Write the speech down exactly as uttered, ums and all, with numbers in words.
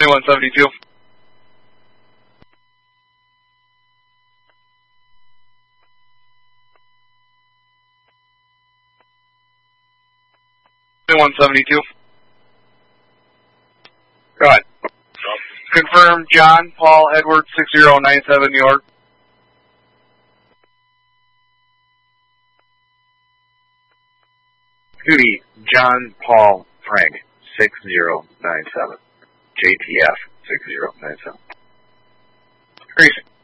twenty-one seventy-two. twenty-one seventy-two. Go ahead. Confirm John Paul Edward six zero nine seven New York. Duty, John Paul Frank six zero nine seven. J T F six zero nine seven. Grease.